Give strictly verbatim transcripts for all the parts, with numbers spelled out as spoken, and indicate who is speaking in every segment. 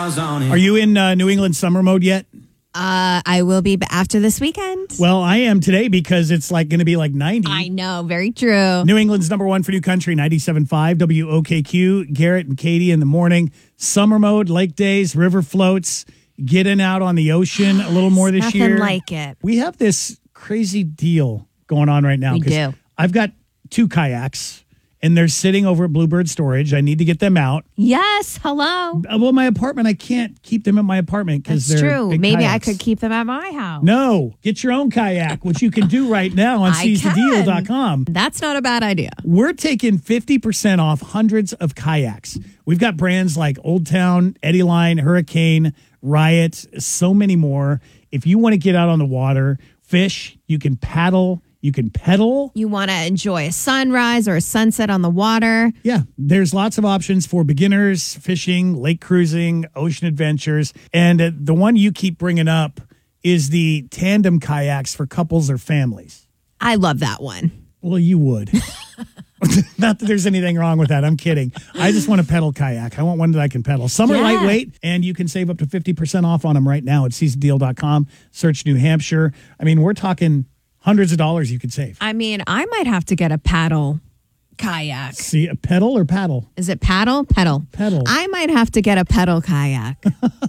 Speaker 1: Are you in uh, New England summer mode yet?
Speaker 2: Uh, I will be after this weekend.
Speaker 1: Well, I am today because it's like going to be like ninety.
Speaker 2: I know, very true.
Speaker 1: New England's number one for new country, ninety-seven point five W O K Q. Garrett and Katie in the morning. Summer mode, lake days, river floats, getting out on the ocean a little more this
Speaker 2: Nothing
Speaker 1: year.
Speaker 2: like it.
Speaker 1: We have this crazy deal going on right now.
Speaker 2: We do.
Speaker 1: I've got two kayaks, and they're sitting over at Bluebird Storage. I need to get them out.
Speaker 2: Yes, hello.
Speaker 1: Uh, Well, my apartment, I can't keep them at my apartment because
Speaker 2: That's
Speaker 1: they're
Speaker 2: true.
Speaker 1: big
Speaker 2: Maybe
Speaker 1: kayaks.
Speaker 2: I could keep them at my house.
Speaker 1: No, get your own kayak, which you can do right now on
Speaker 2: I
Speaker 1: seize the deal dot com.
Speaker 2: That's not a bad idea.
Speaker 1: We're taking fifty percent off hundreds of kayaks. We've got brands like Old Town, Eddie Line, Hurricane, Riot, so many more. If you want to get out on the water, fish, you can paddle, you can pedal.
Speaker 2: You want to enjoy a sunrise or a sunset on the water.
Speaker 1: Yeah, there's lots of options for beginners, fishing, lake cruising, ocean adventures. And uh, the one you keep bringing up is the tandem kayaks for couples or families.
Speaker 2: I love that one.
Speaker 1: Well, you would. Not that there's anything wrong with that. I'm kidding. I just want a pedal kayak. I want one that I can pedal. Some are
Speaker 2: Yeah.
Speaker 1: lightweight, and you can save up to fifty percent off on them right now at seize the deal dot com. Search New Hampshire. I mean, we're talking hundreds of dollars you could save.
Speaker 2: I mean, I might have to get a paddle kayak.
Speaker 1: See, a pedal or paddle?
Speaker 2: Is it paddle? Pedal.
Speaker 1: Pedal.
Speaker 2: I might have to get a pedal kayak.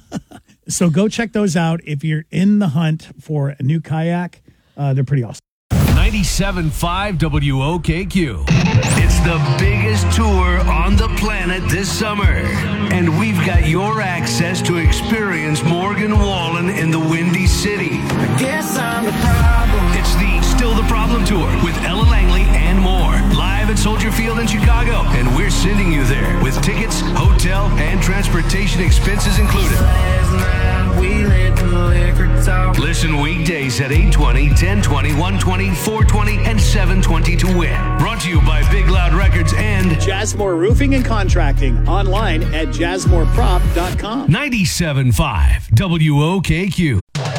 Speaker 1: So go check those out. If you're in the hunt for a new kayak, uh, they're pretty awesome.
Speaker 3: ninety-seven point five W O K Q. It's the biggest tour on the planet this summer. And we've got your access to experience Morgan Wallen in the Windy City.
Speaker 4: I guess I'm the problem.
Speaker 3: It's the Still the Problem Tour with Ella Langley and more. Live at Soldier Field in Chicago. And we're sending you there with tickets, hotel, and transportation expenses included.
Speaker 4: Last night we let the liquor talk.
Speaker 3: Listen weekdays at eight twenty, ten twenty, one twenty, four twenty, and seven twenty to win. Brought to you by Big Loud Records and
Speaker 1: Jasmore Roofing and Contracting. Online at jasmore prop dot com.
Speaker 3: ninety-seven point five W O K Q.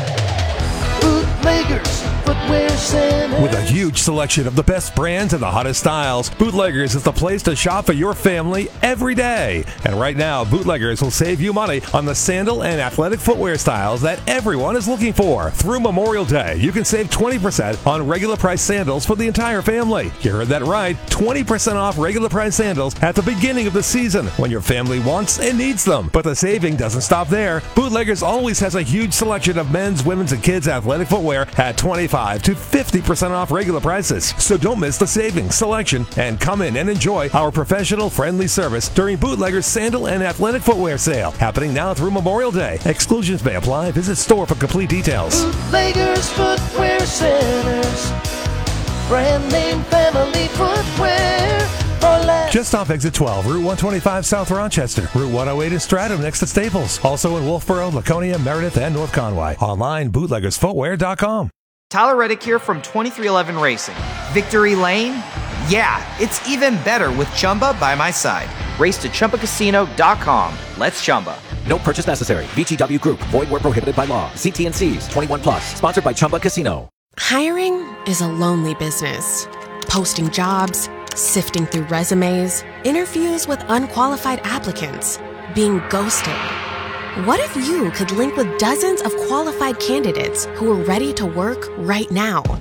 Speaker 4: Bootleggers, footwear centers.
Speaker 5: With a huge selection of the best brands and the hottest styles, Bootleggers is the place to shop for your family every day. And right now, Bootleggers will save you money on the sandal and athletic footwear styles that everyone is looking for. Through Memorial Day, you can save twenty percent on regular price sandals for the entire family. You heard that right, twenty percent off regular price sandals at the beginning of the season when your family wants and needs them. But the saving doesn't stop there. Bootleggers always has a huge selection of men's, women's, and kids' athletic footwear at twenty-five to fifty percent off regular prices. So don't miss the savings, selection, and come in and enjoy our professional, friendly service during Bootlegger's Sandal and Athletic Footwear Sale, happening now through Memorial Day. Exclusions may apply. Visit store for complete details.
Speaker 4: Bootleggers, footwear centers. Brand name family footwear for less.
Speaker 5: Just off exit twelve, Route one twenty-five South Rochester, Route one oh eight in Stratham next to Staples. Also in Wolfboro, Laconia, Meredith, and North Conway. Online, bootleggers footwear dot com.
Speaker 6: Tyler Reddick here from twenty-three eleven Racing. Victory Lane? Yeah, it's even better with Chumba by my side. Race to Chumba Casino dot com. Let's Chumba.
Speaker 7: No purchase necessary. V G W Group. Void where prohibited by law. See T N Cs. twenty-one plus. Sponsored by Chumba Casino.
Speaker 8: Hiring is a lonely business. Posting jobs, sifting through resumes, interviews with unqualified applicants, being ghosted. What if you could link with dozens of qualified candidates who are ready to work right now?